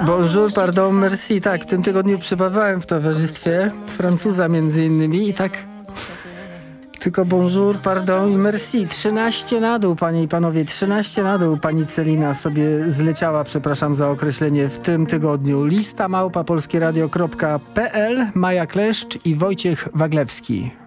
Bonjour, pardon, merci. Tak, w tym tygodniu przebywałem w towarzystwie Francuza między innymi i tak tylko bonjour, pardon i merci. 13 na dół, panie i panowie, 13 na dół pani Celina sobie zleciała, przepraszam za określenie, w tym tygodniu. Lista @polskieradio.pl, Maja Kleszcz i Wojciech Waglewski.